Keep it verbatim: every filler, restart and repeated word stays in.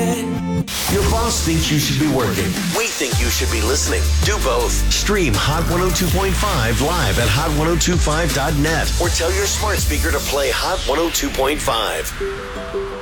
Your boss thinks you should be working. We think you should be listening. Do both. Stream Hot one oh two point five live at hot ten twenty-five dot net or tell your smart speaker to play Hot one oh two point five.